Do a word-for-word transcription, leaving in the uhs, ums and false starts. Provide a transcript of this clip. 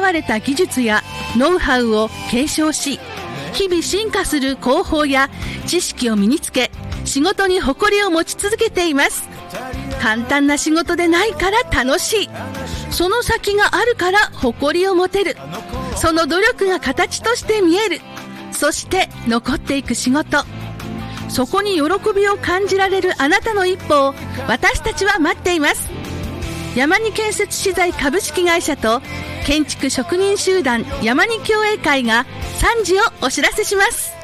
われた技術やノウハウを継承し、日々進化する広報や知識を身につけ、仕事に誇りを持ち続けています。簡単な仕事でないから楽しい。その先があるから誇りを持てる。その努力が形として見える。そして残っていく仕事。そこに喜びを感じられるあなたの一歩を私たちは待っています。山に建設資材株式会社と建築職人集団山に共栄会がさんじをお知らせします。